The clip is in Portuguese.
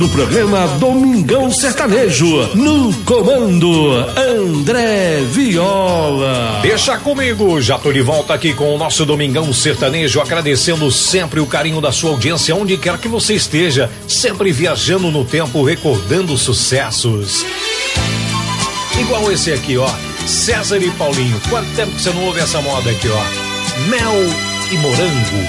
do programa Domingão Sertanejo, no comando André Viola. Deixa comigo, já tô de volta aqui com o nosso Domingão Sertanejo, agradecendo sempre o carinho da sua audiência, onde quer que você esteja, sempre viajando no tempo, recordando sucessos. Igual esse aqui, ó, César e Paulinho. Quanto tempo que você não ouve essa moda aqui, ó? Mel e morango.